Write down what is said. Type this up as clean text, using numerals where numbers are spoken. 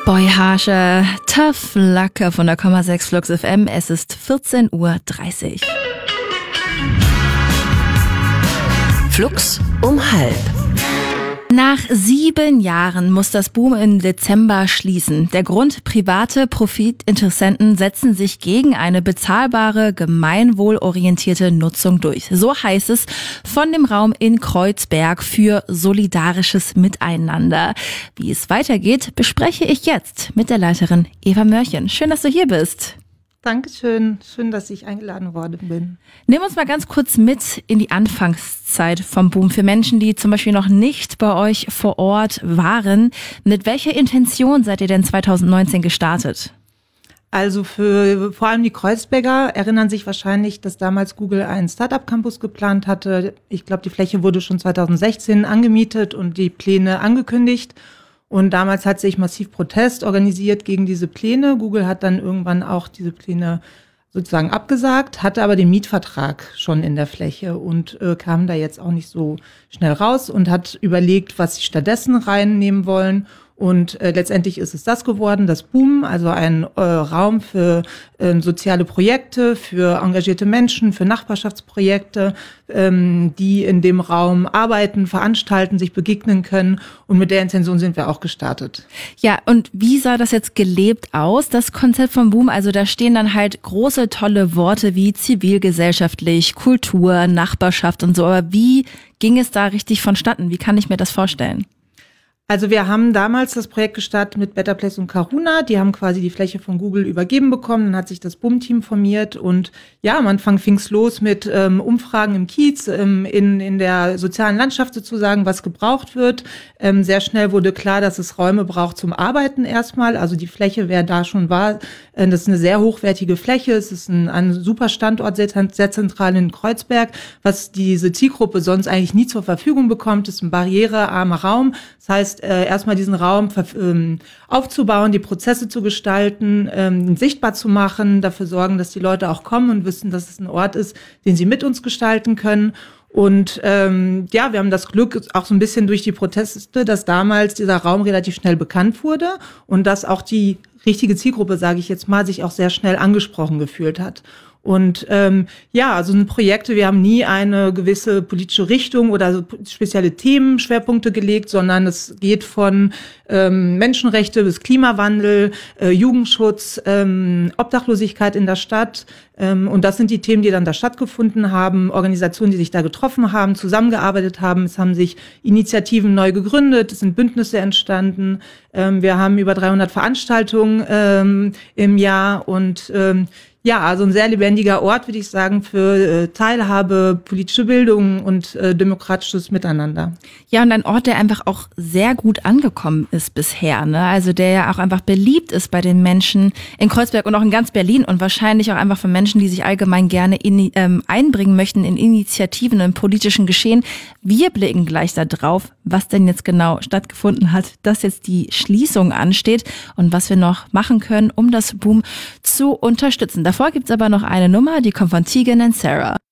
Boy Harsche, Tough Luck von der 0,6 Flux FM. Es ist 14:30 Uhr. Flux um 12:30. Nach 7 Jahren muss das Boom im Dezember schließen. Der Grund: private Profitinteressenten setzen sich gegen eine bezahlbare, gemeinwohlorientierte Nutzung durch. So heißt es von dem Raum in Kreuzberg für solidarisches Miteinander. Wie es weitergeht, bespreche ich jetzt mit der Leiterin Eva Mörchen. Schön, dass du hier bist. Dankeschön. Schön, dass ich eingeladen worden bin. Nimm uns mal ganz kurz mit in die Anfangszeit vom Boom. Für Menschen, die zum Beispiel noch nicht bei euch vor Ort waren. Mit welcher Intention seid ihr denn 2019 gestartet? Also für vor allem die Kreuzberger erinnern sich wahrscheinlich, dass damals Google einen Startup-Campus geplant hatte. Ich glaube, die Fläche wurde schon 2016 angemietet und die Pläne angekündigt. Und damals hat sich massiv Protest organisiert gegen diese Pläne. Google hat dann irgendwann auch diese Pläne sozusagen abgesagt, hatte aber den Mietvertrag schon in der Fläche und kam da jetzt auch nicht so schnell raus und hat überlegt, was sie stattdessen reinnehmen wollen. Und letztendlich ist es das geworden, das Boom, also ein Raum für soziale Projekte, für engagierte Menschen, für Nachbarschaftsprojekte, die in dem Raum arbeiten, veranstalten, sich begegnen können. Und mit der Intention sind wir auch gestartet. Ja, und wie sah das jetzt gelebt aus, das Konzept vom Boom? Also da stehen dann halt große, tolle Worte wie zivilgesellschaftlich, Kultur, Nachbarschaft und so. Aber wie ging es da richtig vonstatten? Wie kann ich mir das vorstellen? Also wir haben damals das Projekt gestartet mit Better Place und Karuna. Die haben quasi die Fläche von Google übergeben bekommen. Dann hat sich das BUM-Team formiert. Und ja, am Anfang fing es los mit Umfragen im Kiez, in der sozialen Landschaft sozusagen, was gebraucht wird. Sehr schnell wurde klar, dass es Räume braucht zum Arbeiten erstmal. Also die Fläche, wer da schon war, das ist eine sehr hochwertige Fläche. Es ist ein super Standort, sehr zentral in Kreuzberg, was diese Zielgruppe sonst eigentlich nie zur Verfügung bekommt. Das ist ein barrierearmer Raum. Das heißt, erstmal diesen Raum aufzubauen, die Prozesse zu gestalten, sichtbar zu machen, dafür sorgen, dass die Leute auch kommen und wissen, dass es ein Ort ist, den sie mit uns gestalten können. Und wir haben das Glück, auch so ein bisschen durch die Proteste, dass damals dieser Raum relativ schnell bekannt wurde und dass auch die richtige Zielgruppe, sage ich jetzt mal, sich auch sehr schnell angesprochen gefühlt hat. Und also ein Projekte, wir haben nie eine gewisse politische Richtung oder so spezielle Themenschwerpunkte gelegt, sondern es geht von Menschenrechte bis Klimawandel, Jugendschutz, Obdachlosigkeit in der Stadt. Und das sind die Themen, die dann da stattgefunden haben, Organisationen, die sich da getroffen haben, zusammengearbeitet haben. Es haben sich Initiativen neu gegründet, es sind Bündnisse entstanden. Wir haben über 300 Veranstaltungen im Jahr und also ein sehr lebendiger Ort, würde ich sagen, für Teilhabe, politische Bildung und demokratisches Miteinander. Ja, und ein Ort, der einfach auch sehr gut angekommen ist bisher, ne? Also der ja auch einfach beliebt ist bei den Menschen in Kreuzberg und auch in ganz Berlin und wahrscheinlich auch einfach von Menschen, die sich allgemein gerne einbringen möchten in Initiativen, im politischen Geschehen. Wir blicken gleich da drauf, was denn jetzt genau stattgefunden hat, dass jetzt die Schließung ansteht und was wir noch machen können, um das Boom zu unterstützen. Davor gibt's aber noch eine Nummer, die kommt von Tegan and Sarah.